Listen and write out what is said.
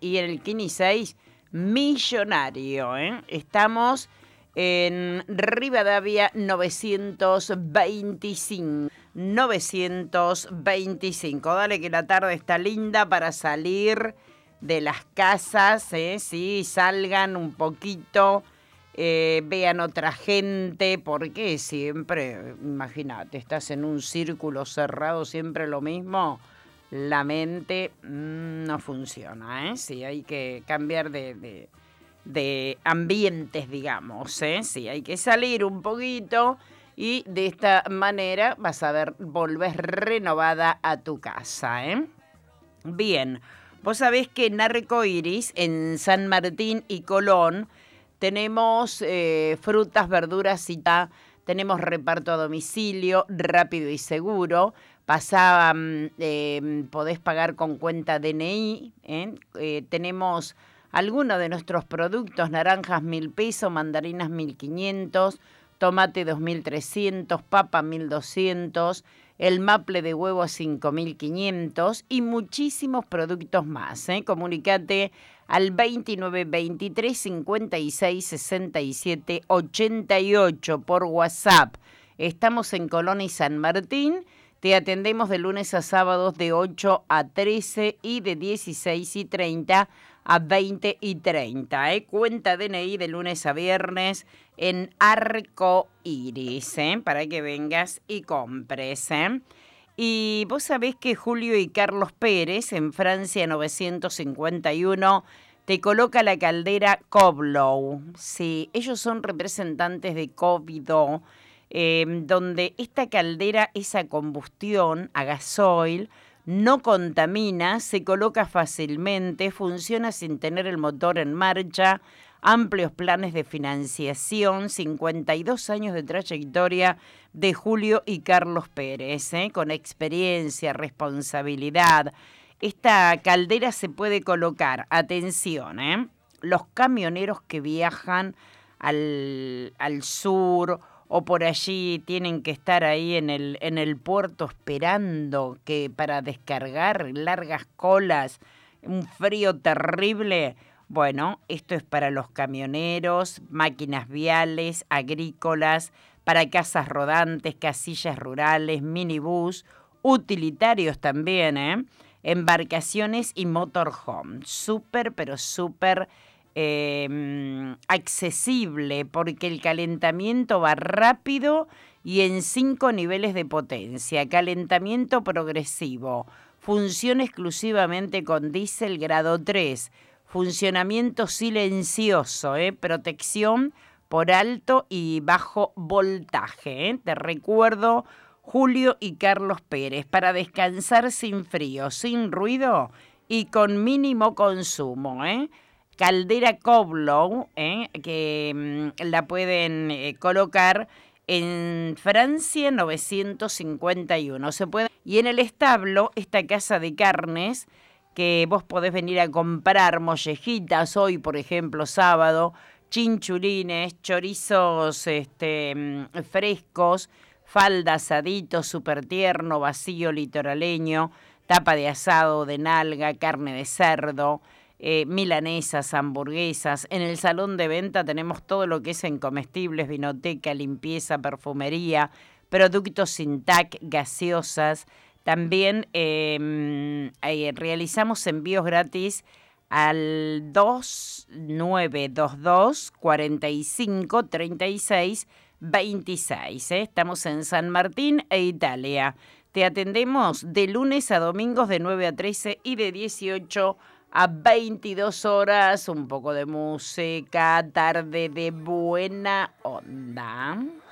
y en el Kini 6, millonario. Estamos en Rivadavia 925. 925. Dale que la tarde está linda para salir de las casas, sí, salgan un poquito, vean otra gente, porque siempre, imagínate, estás en un círculo cerrado, siempre lo mismo, la mente no funciona, sí, hay que cambiar de ambientes, digamos, sí, hay que salir un poquito. Y de esta manera vas a volvés renovada a tu casa, Bien, vos sabés que en Arcoiris, en San Martín y Colón, tenemos frutas, verduras y tenemos reparto a domicilio, rápido y seguro. Podés pagar con cuenta DNI, tenemos algunos de nuestros productos: naranjas 1.000 pesos, mandarinas 1.500, tomate 2.300, papa 1.200, el maple de huevo a 5.500 y muchísimos productos más. Comunicate al 2923 56 67 88 por WhatsApp. Estamos en Colón y San Martín. Te atendemos de lunes a sábados de 8 a 13 y de 16:30 a 20:30. Cuenta DNI de lunes a viernes en Arcoiris, para que vengas y compres. Y vos sabés que Julio y Carlos Pérez, en Francia 951, te coloca la caldera Koblow. Sí, ellos son representantes de Covido, donde esta caldera es a combustión, a gasoil, no contamina, se coloca fácilmente, funciona sin tener el motor en marcha, amplios planes de financiación, 52 años de trayectoria de Julio y Carlos Pérez, con experiencia, responsabilidad. Esta caldera se puede colocar, atención, los camioneros que viajan al sur o por allí tienen que estar ahí en el puerto esperando para descargar, largas colas, un frío terrible. Bueno, esto es para los camioneros, máquinas viales, agrícolas, para casas rodantes, casillas rurales, minibús, utilitarios también, embarcaciones y motorhome. Súper, pero súper accesible, porque el calentamiento va rápido y en 5 niveles de potencia. Calentamiento progresivo. Funciona exclusivamente con diésel grado 3. Funcionamiento silencioso, protección por alto y bajo voltaje. Te recuerdo, Julio y Carlos Pérez, para descansar sin frío, sin ruido y con mínimo consumo. Caldera Koblow, que la pueden colocar en Francia 951. Y en el establo, esta casa de carnes, que vos podés venir a comprar mollejitas hoy, por ejemplo, sábado, chinchulines, chorizos frescos, falda, asadito, súper tierno, vacío litoraleño, tapa de asado, de nalga, carne de cerdo, milanesas, hamburguesas. En el salón de venta tenemos todo lo que es en comestibles, vinoteca, limpieza, perfumería, productos sin TAC, gaseosas. También realizamos envíos gratis al 2922 45 36 26. Estamos en San Martín e Italia. Te atendemos de lunes a domingos de 9 a 13 y de 18 a 22 horas. Un poco de música, tarde de buena onda.